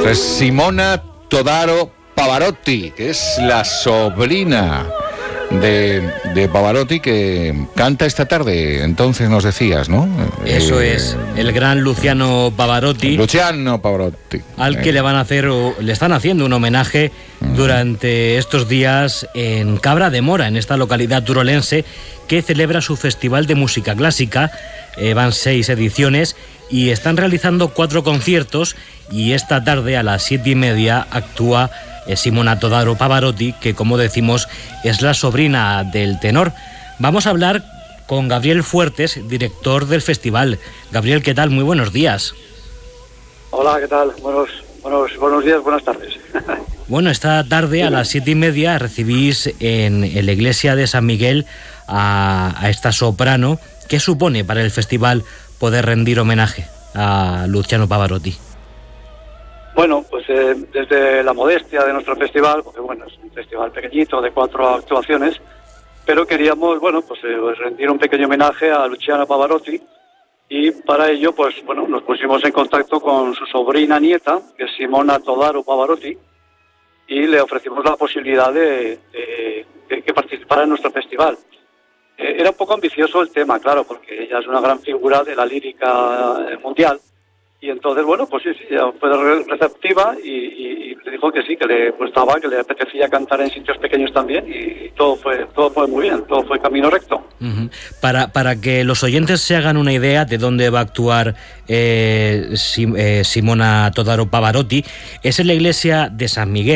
Es Simona Todaro Pavarotti, que es la sobrina de Pavarotti, que canta esta tarde, entonces nos decías, ¿no? Eso es, el gran Luciano Pavarotti. Luciano Pavarotti. Al que le están haciendo un homenaje durante estos días en Cabra de Mora, en esta localidad turolense, que celebra su festival de música clásica. Van 6 ediciones y están realizando 4 conciertos, y esta tarde a las 7:30 actúa Simona Todaro Pavarotti, que, como decimos, es la sobrina del tenor. Vamos a hablar con Gabriel Fuertes, director del festival. Gabriel, ¿qué tal? Muy buenos días. Hola, ¿qué tal? Buenos días, buenas tardes. Bueno, esta tarde a las 7:30 recibís en la iglesia de San Miguel a esta soprano. ¿Qué supone para el festival poder rendir homenaje a Luciano Pavarotti? Bueno, pues desde la modestia de nuestro festival, porque bueno, es un festival pequeñito de 4 actuaciones, pero queríamos, pues rendir un pequeño homenaje a Luciano Pavarotti, y para ello, pues bueno, nos pusimos en contacto con su sobrina nieta, que es Simona Todaro Pavarotti, y le ofrecimos la posibilidad de que participara en nuestro festival. Era un poco ambicioso el tema, claro, porque ella es una gran figura de la lírica mundial. Y entonces, pues sí, ella fue receptiva y le dijo que sí, que le gustaba, que le apetecía cantar en sitios pequeños también, y todo fue muy bien, todo fue camino recto. Uh-huh. Para que los oyentes se hagan una idea de dónde va a actuar Simona Todaro Pavarotti, es en la iglesia de San Miguel.